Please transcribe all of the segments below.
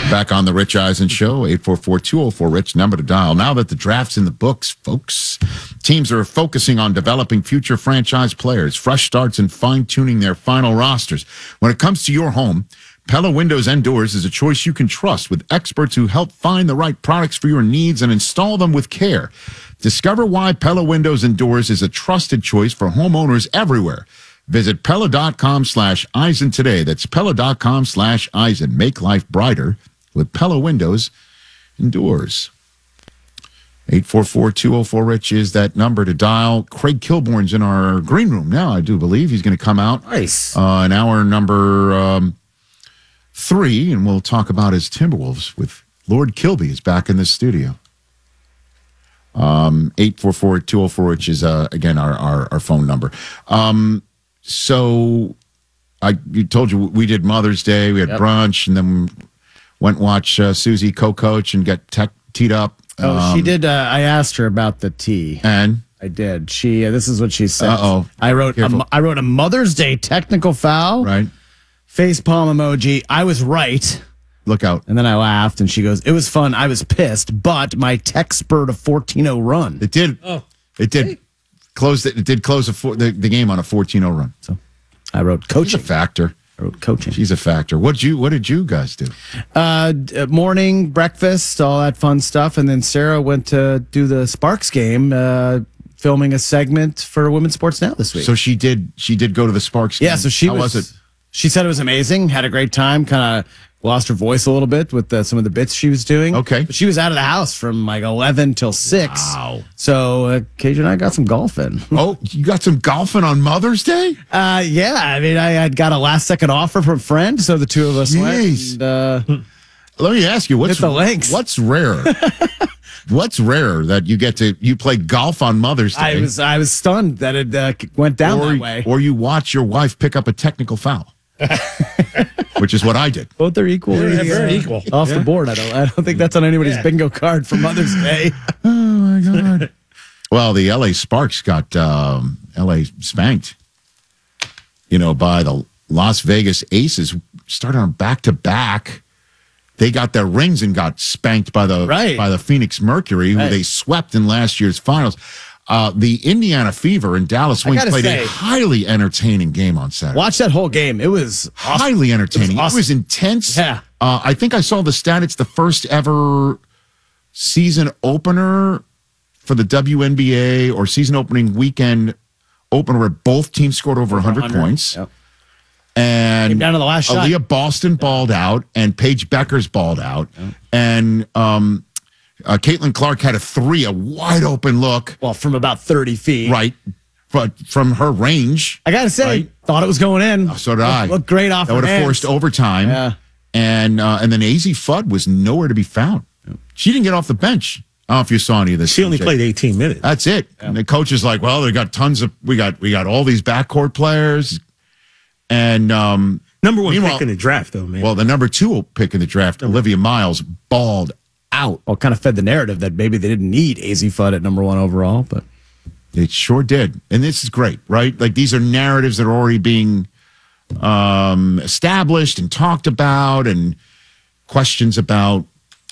Back on the Rich Eisen Show, 844-204-RICH, number to dial. Now that the draft's in the books, folks, teams are focusing on developing future franchise players, fresh starts, and fine-tuning their final rosters. When it comes to your home, Pella Windows and Doors is a choice you can trust with experts who help find the right products for your needs and install them with care. Discover why Pella Windows and Doors is a trusted choice for homeowners everywhere. Visit Pella.com/Eisen today. That's Pella.com/Eisen. Make life brighter with Pella Windows and Doors. 844-204-RICH is that number to dial. Craig Kilborn's in our green room now, I do believe. He's going to come out. Nice. In hour number 3, and we'll talk about his Timberwolves with Lord Kilby is back in the studio. 844-204-RICH is, again, our phone number. So you told you we did Mother's Day, we had brunch, and then went and watch Susie co-coach and get teed up. She did. I asked her about the tea. And? I did. This is what she said. Uh-oh. I wrote a Mother's Day technical foul. Right. Face palm emoji. I was right. Look out. And then I laughed, and she goes, "It was fun. I was pissed, but my tech spurred a 14-0 run." It did. Oh. It did. It did close the game on a 14-0 run. So I wrote coaching. She's a factor. I wrote coaching. She's a factor. What did you guys do? Morning, breakfast, all that fun stuff. And then Sarah went to do the Sparks game, filming a segment for Women's Sports Now this week. So she did go to the Sparks game. Yeah, so How was it? She said it was amazing, had a great time, kind of lost her voice a little bit with some of the bits she was doing. Okay. But she was out of the house from like 11 till 6. Wow. So KJ and I got some golfing. Oh, you got some golfing on Mother's Day? Yeah. I mean, I had got a last-second offer from a friend, so the two of us went. And, let me ask you, what's rare? What's rare that you play golf on Mother's Day? I was stunned that it went down that way. Or you watch your wife pick up a technical foul. Which is what I did. Both are equal. Very equal. Off the board. I don't think that's on anybody's bingo card for Mother's Day. Oh my God. Well, the LA Sparks got LA spanked, by the Las Vegas Aces. Started on back-to-back. They got their rings and got spanked by the Phoenix Mercury, who they swept in last year's finals. The Indiana Fever in Dallas Wings played a highly entertaining game on Saturday. Watch that whole game. It was highly entertaining. It was intense. Yeah. I think I saw the stat. It's the first ever season opener for the WNBA or season opening weekend opener where both teams scored over 100 points. Yep. And came down to the last shot. Aaliyah Boston balled out, and Paige Beckers balled out. Yep. And Caitlin Clark had a wide open look. Well, from about 30 feet. Right. But from her range. I got to say, thought it was going in. Oh, so did I. Looked great off her hands. That would have forced overtime. Yeah. And then AZ Fudd was nowhere to be found. Yep. She didn't get off the bench. I don't know if you saw any of this. She only played 18 minutes. That's it. Yeah. And the coach is like, well, they got tons of, we got all these backcourt players. And number one pick in the draft, though, man. Well, the number 2 pick in the draft, Olivia Miles, balled out. Well, kind of fed the narrative that maybe they didn't need AZ Fudd at number 1 overall, but it sure did. And this is great, right? Like these are narratives that are already being established and talked about, and questions about,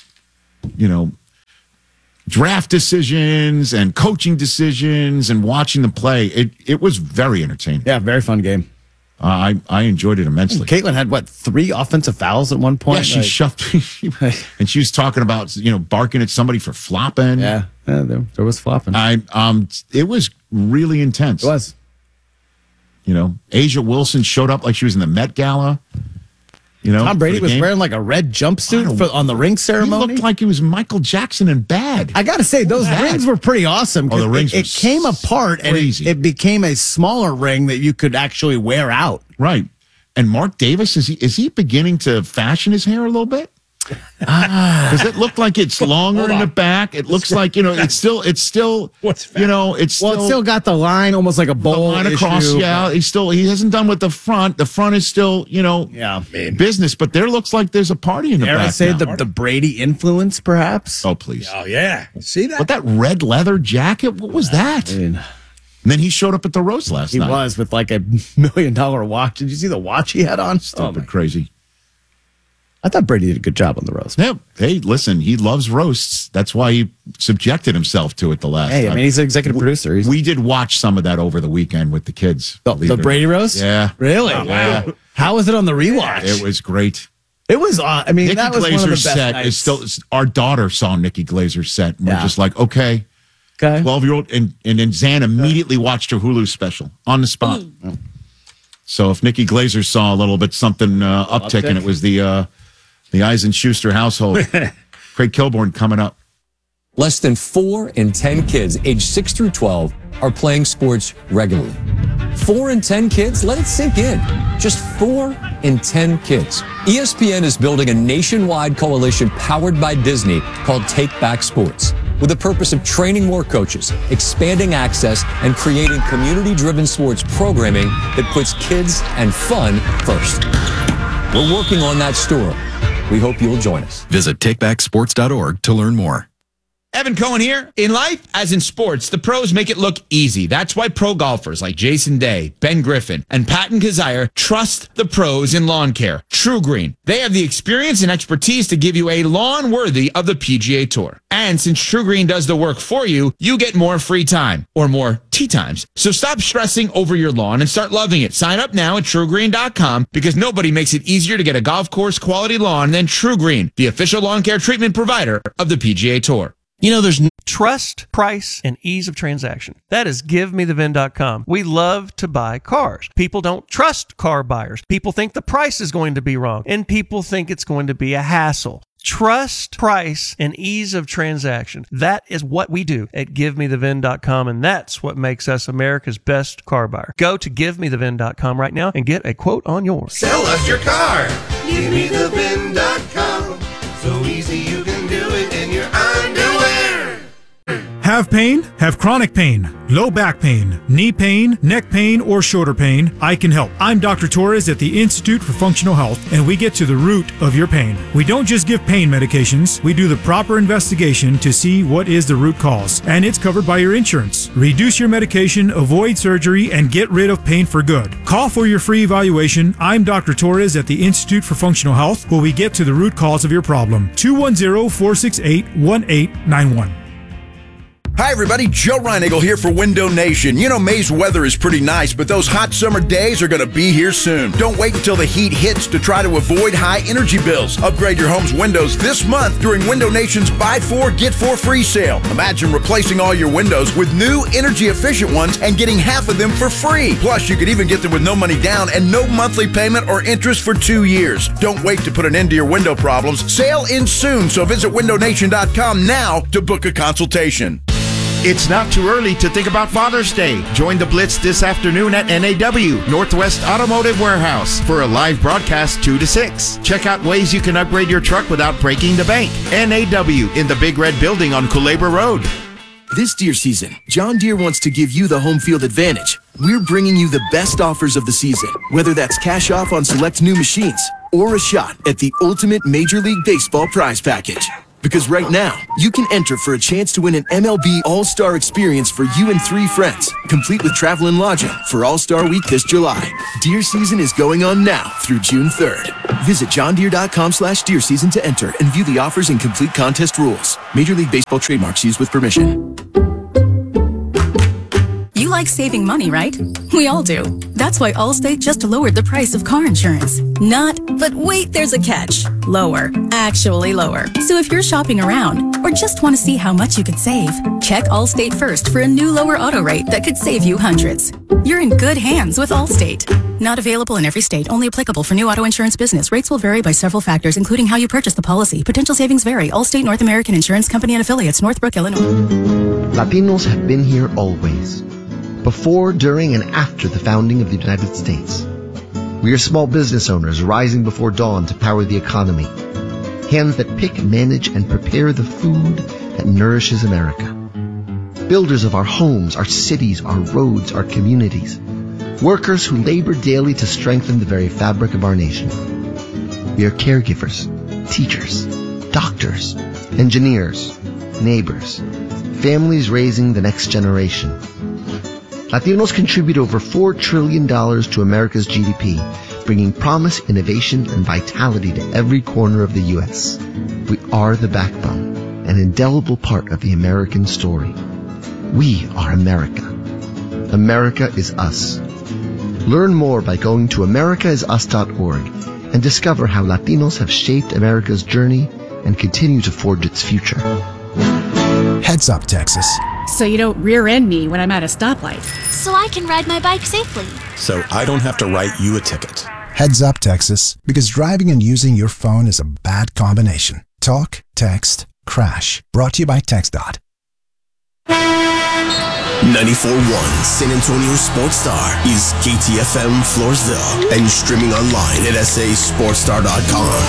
draft decisions and coaching decisions and watching them play. It was very entertaining. Yeah, very fun game. I enjoyed it immensely. Caitlin had 3 offensive fouls at one point? Yeah, she shoved, and she was talking about barking at somebody for flopping. Yeah, there was flopping. It was really intense. It was. Asia Wilson showed up like she was in the Met Gala. Tom Brady was wearing like a red jumpsuit on the ring ceremony. He looked like he was Michael Jackson in Bad. I got to say, those rings were pretty awesome. Oh, the rings it came apart crazy. And it became a smaller ring that you could actually wear out. Right. And Mark Davis, is he beginning to fashion his hair a little bit? Does it look like it's longer in the back? It looks like it's still what's it's still got the line almost like a bowl line across. Issue, yeah, he hasn't done with the front. The front is still business, but there looks like there's a party in the back. I say now. the Brady influence, perhaps. Oh please. Oh yeah, see that? What, that red leather jacket? What was that? And then he showed up at the roast last night. He was with like $1 million watch. Did you see the watch he had on? Stupid crazy. I thought Brady did a good job on the roast. Yeah. Hey, listen, he loves roasts. That's why he subjected himself to it the last time. I mean, he's an executive producer. We did watch some of that over the weekend with the kids. The Brady roast? Yeah. Really? Yeah. How was it on the rewatch? It was great. It was, I mean, Nikki that was Glazer's one of the best set nights. is still, our daughter saw Nikki Glazer's set, and we're just like, okay. 12-year-old, and then Zan immediately watched her Hulu special on the spot. So if Nikki Glazer saw a little bit something uptick, and it was the Eisen-Schuster household. Craig Kilborn coming up. Less than 4 in 10 kids aged 6 through 12 are playing sports regularly. 4 in 10 kids? Let it sink in. Just 4 in 10 kids. ESPN is building a nationwide coalition powered by Disney called Take Back Sports, with the purpose of training more coaches, expanding access, and creating community-driven sports programming that puts kids and fun first. We're working on that story. We hope you'll join us. Visit takebacksports.org to learn more. Evan Cohen here. In life, as in sports, the pros make it look easy. That's why pro golfers like Jason Day, Ben Griffin, and Patton Kazire trust the pros in lawn care. True Green. They have the experience and expertise to give you a lawn worthy of the PGA Tour. And since True Green does the work for you, you get more free time, or more tee times. So stop stressing over your lawn and start loving it. Sign up now at TrueGreen.com, because nobody makes it easier to get a golf course quality lawn than True Green, the official lawn care treatment provider of the PGA Tour. You know, there's trust, price, and ease of transaction. That is GiveMeTheVin.com. We love to buy cars. People don't trust car buyers. People think the price is going to be wrong, and people think it's going to be a hassle. Trust, price, and ease of transaction. That is what we do at GiveMeTheVin.com, and that's what makes us America's best car buyer. Go to GiveMeTheVin.com right now and get a quote on yours. Sell us your car. GiveMeTheVin.com. So easy you can do it in your underwear. Have pain? Have chronic pain, low back pain, knee pain, neck pain, or shoulder pain? I can help. I'm Dr. Torres at the Institute for Functional Health, and we get to the root of your pain. We don't just give pain medications. We do the proper investigation to see what is the root cause, and it's covered by your insurance. Reduce your medication, avoid surgery, and get rid of pain for good. Call for your free evaluation. I'm Dr. Torres at the Institute for Functional Health, where we get to the root cause of your problem. 210-468-1891. Hi, everybody. Joe Reinagle here for Window Nation. You know, May's weather is pretty nice, but those hot summer days are going to be here soon. Don't wait until the heat hits to try to avoid high energy bills. Upgrade your home's windows this month during Window Nation's Buy 4, Get 4 free sale. Imagine replacing all your windows with new energy-efficient ones and getting half of them for free. Plus, you could even get them with no money down and no monthly payment or interest for 2 years. Don't wait to put an end to your window problems. Sale ends soon, so visit windownation.com now to book a consultation. It's not too early to think about Father's Day. Join the Blitz this afternoon at NAW, Northwest Automotive Warehouse, for a live broadcast 2 to 6. Check out ways you can upgrade your truck without breaking the bank. NAW in the Big Red Building on Culebra Road. This deer season, John Deere wants to give you the home field advantage. We're bringing you the best offers of the season, whether that's cash off on select new machines or a shot at the ultimate Major League Baseball prize package. Because right now, you can enter for a chance to win an MLB All-Star experience for you and 3 friends, complete with travel and lodging for All-Star Week this July. Deer season is going on now through June 3rd. Visit johndeere.com/deer season to enter and view the offers and complete contest rules. Major League Baseball trademarks used with permission. You like saving money, right? We all do. That's why Allstate just lowered the price of car insurance. Not, but wait, there's a catch. Lower. Actually lower. So if you're shopping around or just want to see how much you could save, check Allstate first for a new lower auto rate that could save you hundreds. You're in good hands with Allstate. Not available in every state. Only applicable for new auto insurance business. Rates will vary by several factors, including how you purchase the policy. Potential savings vary. Allstate North American Insurance Company and affiliates. Northbrook, Illinois. Latinos have been here always. Before, during, and after the founding of the United States. We are small business owners rising before dawn to power the economy. Hands that pick, manage, and prepare the food that nourishes America. Builders of our homes, our cities, our roads, our communities. Workers who labor daily to strengthen the very fabric of our nation. We are caregivers, teachers, doctors, engineers, neighbors, families raising the next generation. Latinos contribute over $4 trillion to America's GDP bringing promise, innovation, and vitality to every corner of the U.S. We are the backbone, an indelible part of the American story. We are America. America is us. Learn more by going to americaisus.org and discover how Latinos have shaped America's journey and continue to forge its future. Heads up, Texas. So you don't rear end me when I'm at a stoplight. So I can ride my bike safely. So I don't have to write you a ticket. Heads up, Texas, because driving and using your phone is a bad combination. Talk, text, crash. Brought to you by TxDOT. 94.1 San Antonio Sports Star is KTFM Floresville and streaming online at sasportstar.com.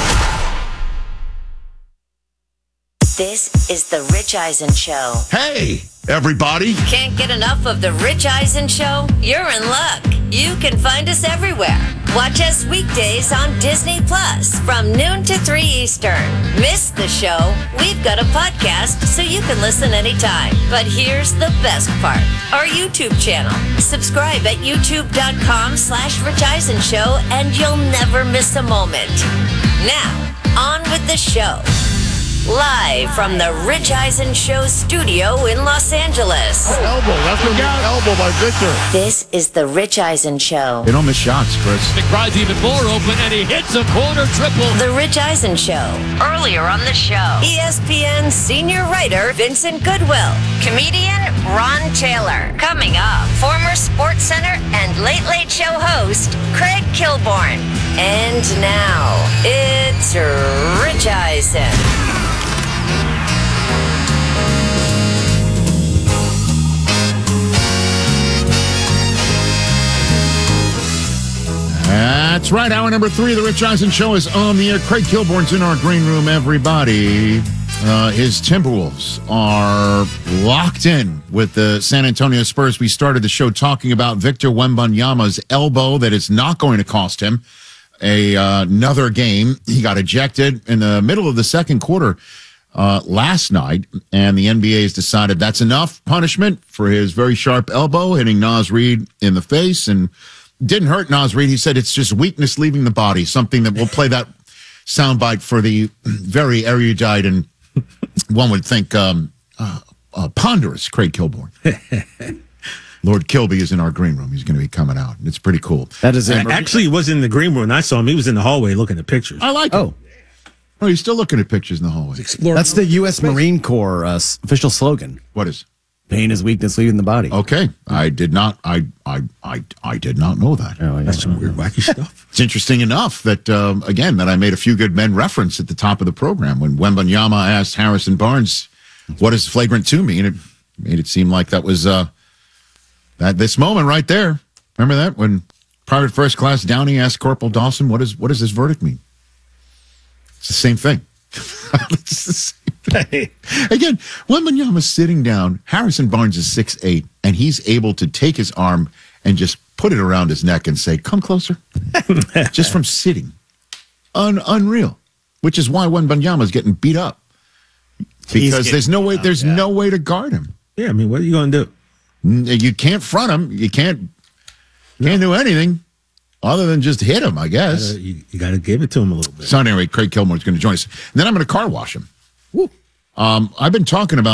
This is The Rich Eisen Show. Hey, everybody. Can't get enough of The Rich Eisen Show? You're in luck. You can find us everywhere. Watch us weekdays on Disney Plus from noon to 3 Eastern. Miss the show? We've got a podcast so you can listen anytime. But here's the best part. Our YouTube channel. Subscribe at youtube.com/Rich Eisen Show and you'll never miss a moment. Now, on with the show. Live from the Rich Eisen Show studio in Los Angeles. Elbow. That's going to be an elbow by Victor. This is the Rich Eisen Show. They don't miss shots, Chris. McBride's even more open, and he hits a corner triple. The Rich Eisen Show. Earlier on the show, ESPN senior writer Vincent Goodwill, comedian Ron Taylor. Coming up, former SportsCenter and Late Late Show host Craig Kilborn. And now, it's Rich Eisen. That's right. Hour number 3 of the Rich Eisen Show is on the air. Craig Kilborn's in our green room, everybody. His Timberwolves are locked in with the San Antonio Spurs. We started the show talking about Victor Wembanyama's elbow that is not going to cost him another game. He got ejected in the middle of the second quarter last night, and the NBA has decided that's enough punishment for his very sharp elbow hitting Naz Reid in the face, and didn't hurt Naz Reid. He said it's just weakness leaving the body, something that we'll play that soundbite for the very erudite and one would think ponderous Craig Kilborn. Lord Kilby is in our green room. He's going to be coming out. It's pretty cool. That is it. Actually, he wasn't in the green room. I saw him. He was in the hallway looking at pictures. I like it. Oh, he's still looking at pictures in the hallway. That's the U.S. Marine Corps official slogan. What is? Pain is weakness leaving the body. Okay, I did not. I did not know that. Oh, yeah. That's some weird, wacky stuff. It's interesting enough that again that I made a few good men reference at the top of the program when Wembanyama asked Harrison Barnes, "What does flagrant 2 mean?" It made it seem like that was that this moment right there. Remember that when Private First Class Downey asked Corporal Dawson, "What does this verdict mean?" It's the same thing. It's the same thing. Again, Wembanyama's sitting down. Harrison Barnes is 6'8", and he's able to take his arm and just put it around his neck and say, "Come closer," just from sitting. Unreal. Which is why Wembanyama's getting beat up because there's no way. There's no way to guard him. Yeah, I mean, what are you going to do? You can't front him. You can't do anything other than just hit him, I guess. You got to give it to him a little bit. So anyway, Craig Kilborn is going to join us. And then I'm going to car wash him. I've been talking about